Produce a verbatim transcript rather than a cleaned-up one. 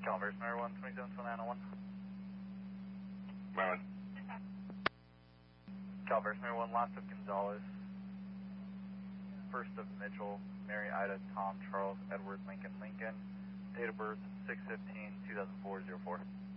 Calvert, Mary one, twenty-seven twenty-nine oh one. Maryland. Calvert, Mary one, last of Gonzalez. First of Mitchell, Mary Ida, Tom, Charles, Edward, Lincoln, Lincoln. Date of birth, six fifteen two thousand four, zero four.